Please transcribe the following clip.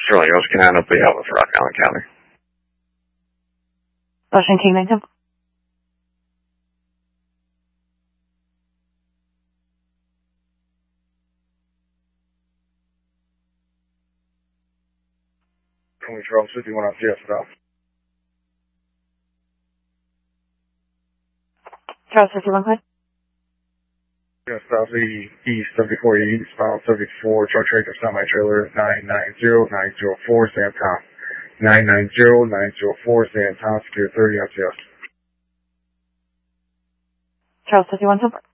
Sterling Rose Canada, be out with Rock Island County. Ocean King 910. Charles 51 on CS South. Charles 51, go ahead. CS South 80 East 74 East, Final 74, truck tractor semi-trailer 990-904 San Tom. 990-904 San Tom, secure 30 on CS. Charles 51, 10.